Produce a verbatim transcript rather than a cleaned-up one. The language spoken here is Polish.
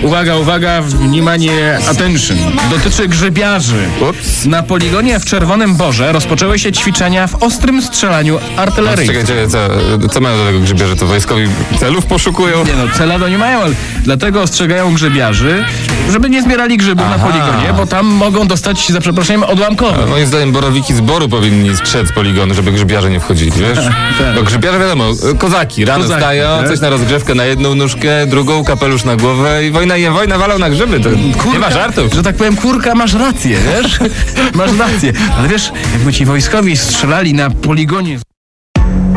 Uwaga, uwaga, wнимание, attention. Dotyczy grzybiarzy. Ups. Na poligonie w Czerwonym Borze rozpoczęły się ćwiczenia w ostrym strzelaniu artyleryjnym. Czekaj, czekaj, co, co mają do tego grzybiarze? To wojskowi celów poszukują? Nie no, cela to nie mają, ale dlatego ostrzegają grzybiarzy, żeby nie zbierali grzybów Aha. na poligonie, bo tam mogą dostać, za przeproszeniem, odłamkowe. Moim zdaniem borowiki z boru powinni strzec z poligonu, żeby grzybiarze nie wchodzili, wiesz? Tak. Bo grzybiarze wiadomo, kozaki, rano Kozaki, stają, tak? coś na rozgrzewkę na jedną nóżkę, drugą kapelusz na głowę i wojna je, wojna walą na grzyby, to nie ma żartów. Że tak powiem, kurka, masz rację, wiesz? Masz rację. Ale wiesz, jakby ci wojskowi strzelali na poligonie